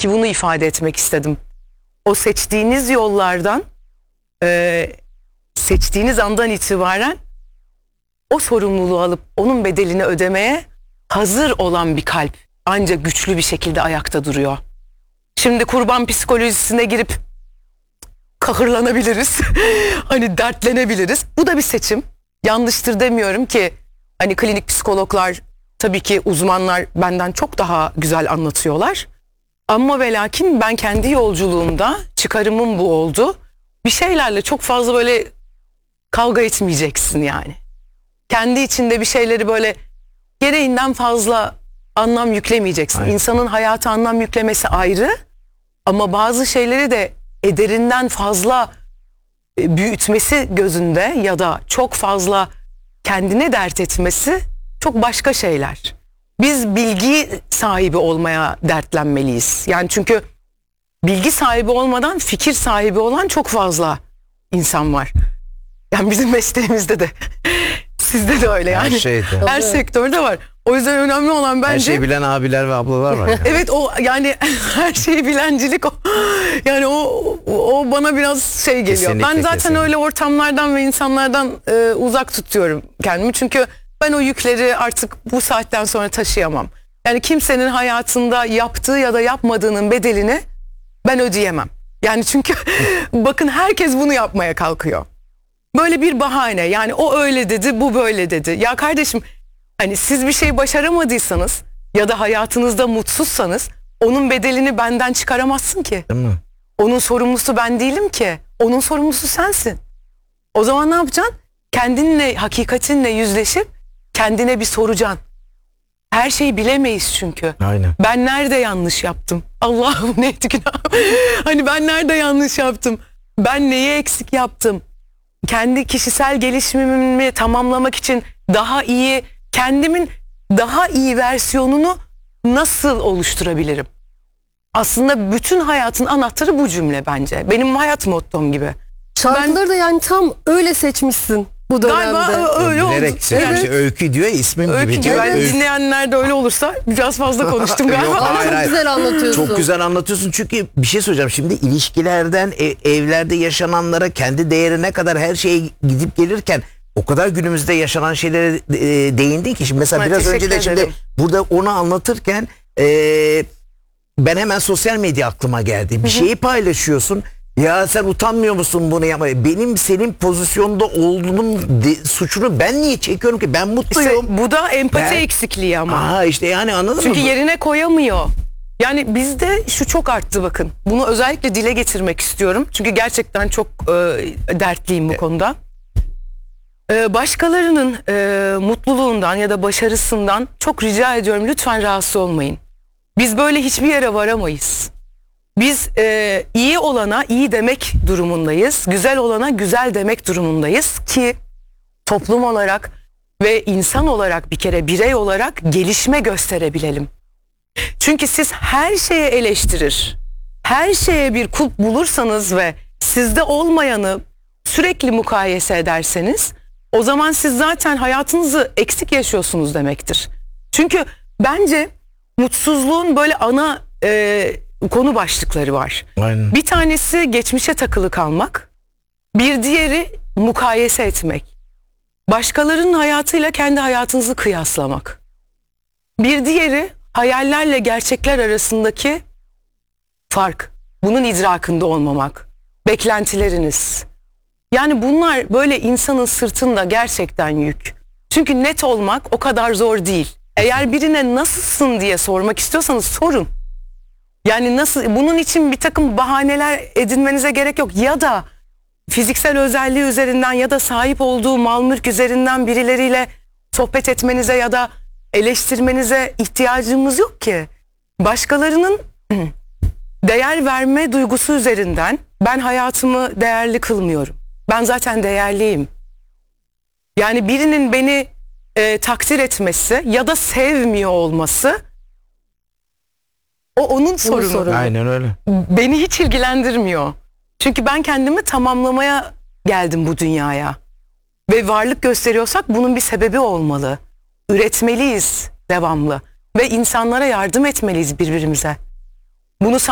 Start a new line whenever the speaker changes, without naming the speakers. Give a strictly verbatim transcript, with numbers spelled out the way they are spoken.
Belki bunu ifade etmek istedim. O seçtiğiniz yollardan, e, seçtiğiniz andan itibaren o sorumluluğu alıp onun bedelini ödemeye hazır olan bir kalp ancak güçlü bir şekilde ayakta duruyor. Şimdi kurban psikolojisine girip kahırlanabiliriz. Hani dertlenebiliriz. Bu da bir seçim. Yanlıştır demiyorum ki. Hani klinik psikologlar, tabii ki uzmanlar benden çok daha güzel anlatıyorlar. Ama ve lakin ben kendi yolculuğumda çıkarımım bu oldu. Bir şeylerle çok fazla böyle kavga etmeyeceksin yani. Kendi içinde bir şeyleri böyle gereğinden fazla anlam yüklemeyeceksin.
Aynen.
İnsanın hayata anlam yüklemesi ayrı. Ama bazı şeyleri de ederinden fazla büyütmesi gözünde ya da çok fazla kendine dert etmesi çok başka şeyler. Biz bilgi sahibi olmaya dertlenmeliyiz. Yani çünkü bilgi sahibi olmadan fikir sahibi olan çok fazla insan var. Yani bizim mesleğimizde de sizde de öyle yani.
Her şeyde.
Her sektörde var. O yüzden önemli olan bence...
Her şeyi bilen abiler ve ablalar var. Yani.
Evet, o yani her şeyi bilencilik o. Yani o o bana biraz şey geliyor.
Kesinlikle,
ben zaten
kesinlikle.
öyle ortamlardan ve insanlardan e, uzak tutuyorum kendimi. Çünkü ben o yükleri artık bu saatten sonra taşıyamam. Yani kimsenin hayatında yaptığı ya da yapmadığının bedelini ben ödeyemem. Yani çünkü bakın herkes bunu yapmaya kalkıyor. Böyle bir bahane, yani o öyle dedi, bu böyle dedi. Ya kardeşim, hani siz bir şey başaramadıysanız ya da hayatınızda mutsuzsanız onun bedelini benden çıkaramazsın ki.
Değil mi?
Onun sorumlusu ben değilim ki. Onun sorumlusu sensin. O zaman ne yapacaksın? Kendinle, hakikatinle yüzleşip kendine bir soracaksın. Her şeyi bilemeyiz çünkü.
Aynen.
Ben nerede yanlış yaptım? Allah'ım ne etti günahım. Hani ben nerede yanlış yaptım? Ben neyi eksik yaptım? Kendi kişisel gelişimimi tamamlamak için daha iyi, kendimin daha iyi versiyonunu nasıl oluşturabilirim? Aslında bütün hayatın anahtarı bu cümle bence. Benim hayat mottom gibi.
Şarkıları da yani tam öyle seçmişsin bu dönemde.
Galiba öyle oldu.
Bilerek seçmiş.
Evet.
Öykü diyor ya, ismim
Öykü
gibi
diyor.
diyor.
Ben
Öykü.
dinleyenler de öyle olursa biraz fazla konuştum galiba.
Yok,
Ama
hayır,
çok
hayır.
güzel anlatıyorsun.
Çok güzel anlatıyorsun, çünkü bir şey söyleyeceğim. Şimdi ilişkilerden e, evlerde yaşananlara, kendi değerine kadar her şeye gidip gelirken o kadar günümüzde yaşanan şeylere e, değindin ki. Şimdi mesela
Ha,
biraz önce de
teşekkür
şimdi
ederim.
burada onu anlatırken e, ben hemen sosyal medya aklıma geldi. Bir şeyi paylaşıyorsun. Ya sen utanmıyor musun bunu yapmaya? Benim senin pozisyonda olduğunun de, suçunu ben niye çekiyorum ki? Ben mutluyum.
İşte bu da empati
Ben-
eksikliği ama.
Aa işte yani anladın
Çünkü
mı?
yerine koyamıyor. Yani bizde şu çok arttı bakın. Bunu özellikle dile getirmek istiyorum. Çünkü gerçekten çok e, dertliyim bu konuda. E, başkalarının e, mutluluğundan ya da başarısından çok rica ediyorum, lütfen rahatsız olmayın. Biz böyle hiçbir yere varamayız. Biz e, iyi olana iyi demek durumundayız. Güzel olana güzel demek durumundayız ki toplum olarak ve insan olarak, bir kere birey olarak gelişme gösterebilelim. Çünkü siz her şeye eleştirir, her şeye bir kulp bulursanız ve sizde olmayanı sürekli mukayese ederseniz, o zaman siz zaten hayatınızı eksik yaşıyorsunuz demektir. Çünkü bence mutsuzluğun böyle ana e, konu başlıkları var.
Aynen.
Bir tanesi geçmişe takılı kalmak, bir diğeri mukayese etmek. Başkalarının hayatıyla kendi hayatınızı kıyaslamak. Bir diğeri hayallerle gerçekler arasındaki fark. Bunun idrakında olmamak. Beklentileriniz. Yani bunlar böyle insanın sırtında gerçekten yük. Çünkü net olmak o kadar zor değil. Eğer birine nasılsın diye sormak istiyorsanız sorun. Yani nasıl, bunun için bir takım bahaneler edinmenize gerek yok. Ya da fiziksel özelliği üzerinden ya da sahip olduğu mal mülk üzerinden birileriyle sohbet etmenize ya da eleştirmenize ihtiyacımız yok ki. Başkalarının değer verme duygusu üzerinden ben hayatımı değerli kılmıyorum. Ben zaten değerliyim. Yani birinin beni e, takdir etmesi ya da sevmiyor olması, o onun sorunu.
sorunu.
Aynen öyle.
Beni hiç ilgilendirmiyor. Çünkü ben kendimi tamamlamaya geldim bu dünyaya. Ve varlık gösteriyorsak bunun bir sebebi olmalı. Üretmeliyiz devamlı. Ve insanlara yardım etmeliyiz birbirimize. Bunu